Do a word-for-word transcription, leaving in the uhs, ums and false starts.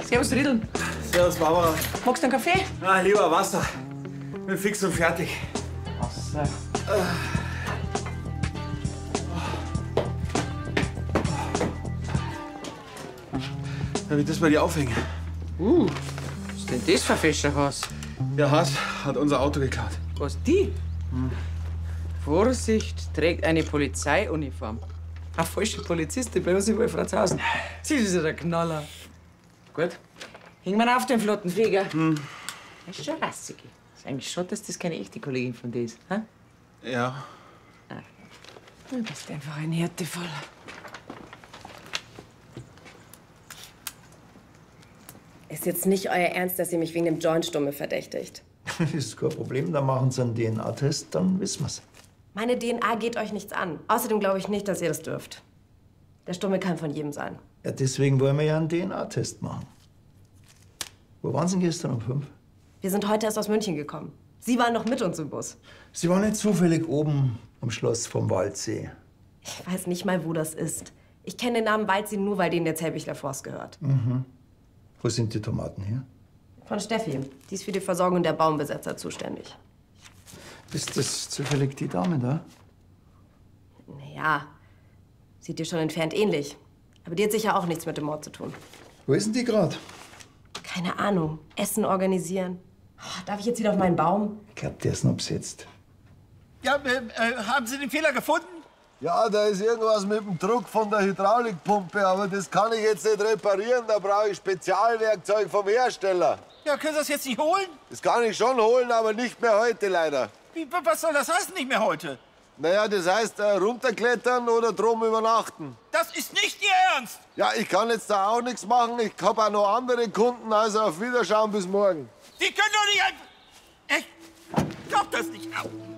Servus, Riedeln. Servus, Barbara. Magst du einen Kaffee? Ah, lieber Wasser. Bin fix und fertig. Wasser. Darf ich das bei dir aufhängen? Uh, was ist denn das für ein Fäscherhaus? Der Hass hat unser Auto geklaut. Was, die? Hm. Vorsicht, trägt eine Polizeiuniform. Eine falsche Polizistin bei uns in Wolfratshausen. Sie ist ja der Knaller. Gut, hängen wir auf den flotten Flieger. Hm. Das ist schon rassig. Ist eigentlich schade, dass das keine echte Kollegin von dir ist. Hm? Ja. Ah. Du bist einfach ein Härtefall. Ist jetzt nicht euer Ernst, dass ihr mich wegen dem Jointstummel verdächtigt? Das ist kein Problem, dann machen Sie einen D N A-Test, dann wissen wir's. Meine D N A geht euch nichts an. Außerdem glaube ich nicht, dass ihr das dürft. Der Stummel kann von jedem sein. Ja, deswegen wollen wir ja einen D N A-Test machen. Wo waren Sie denn gestern um fünf? Wir sind heute erst aus München gekommen. Sie waren noch mit uns im Bus. Sie waren nicht zufällig oben am Schloss vom Waldsee. Ich weiß nicht mal, wo das ist. Ich kenne den Namen Waldsee nur, weil denen der Zelbichler Forst gehört. Mhm. Wo sind die Tomaten her? Von Steffi. Die ist für die Versorgung der Baumbesetzer zuständig. Ist das zufällig die Dame da? Naja, sieht dir schon entfernt ähnlich. Aber die hat sicher auch nichts mit dem Mord zu tun. Wo ist denn die gerade? Keine Ahnung. Essen organisieren. Oh, darf ich jetzt wieder auf meinen Baum? Ich glaube, der ist noch besetzt. Ja, äh, äh, haben Sie den Fehler gefunden? Ja, da ist irgendwas mit dem Druck von der Hydraulikpumpe, aber das kann ich jetzt nicht reparieren. Da brauche ich Spezialwerkzeug vom Hersteller. Ja, können Sie das jetzt nicht holen? Das kann ich schon holen, aber nicht mehr heute leider. Wie, was soll das heißen, nicht mehr heute? Naja, das heißt äh, runterklettern oder drum übernachten. Das ist nicht Ihr Ernst! Ja, ich kann jetzt da auch nichts machen. Ich habe auch noch andere Kunden, also auf Wiederschauen bis morgen. Sie können doch nicht einfach... Echt? Ich glaub das nicht. Au.